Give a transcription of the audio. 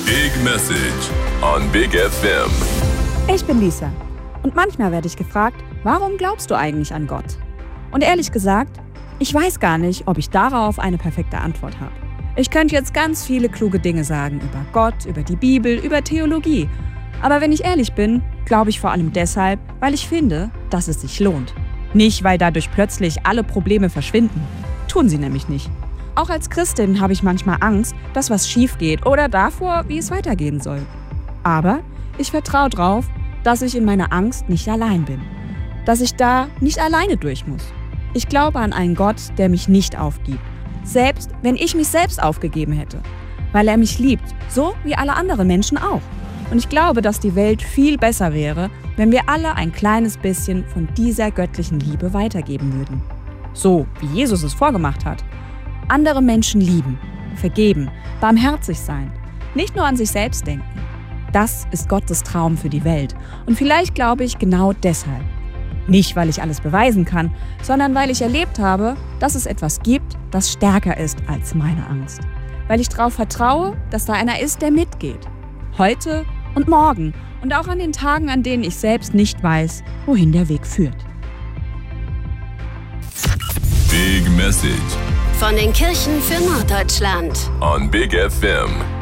Big Message on Big FM. Ich bin Lisa und manchmal werde ich gefragt, warum glaubst du eigentlich an Gott? Und ehrlich gesagt, ich weiß gar nicht, ob ich darauf eine perfekte Antwort habe. Ich könnte jetzt ganz viele kluge Dinge sagen über Gott, über die Bibel, über Theologie. Aber wenn ich ehrlich bin, glaube ich vor allem deshalb, weil ich finde, dass es sich lohnt. Nicht, weil dadurch plötzlich alle Probleme verschwinden. Tun sie nämlich nicht. Auch als Christin habe ich manchmal Angst, dass was schief geht oder davor, wie es weitergehen soll. Aber ich vertraue darauf, dass ich in meiner Angst nicht allein bin. Dass ich da nicht alleine durch muss. Ich glaube an einen Gott, der mich nicht aufgibt. Selbst wenn ich mich selbst aufgegeben hätte. Weil er mich liebt, so wie alle anderen Menschen auch. Und ich glaube, dass die Welt viel besser wäre, wenn wir alle ein kleines bisschen von dieser göttlichen Liebe weitergeben würden. So, wie Jesus es vorgemacht hat. Andere Menschen lieben, vergeben, barmherzig sein. Nicht nur an sich selbst denken. Das ist Gottes Traum für die Welt. Und vielleicht glaube ich genau deshalb. Nicht, weil ich alles beweisen kann, sondern weil ich erlebt habe, dass es etwas gibt, das stärker ist als meine Angst. Weil ich darauf vertraue, dass da einer ist, der mitgeht. Heute und morgen und auch an den Tagen, an denen ich selbst nicht weiß, wohin der Weg führt. Big Message von den Kirchen für Norddeutschland on Big FM.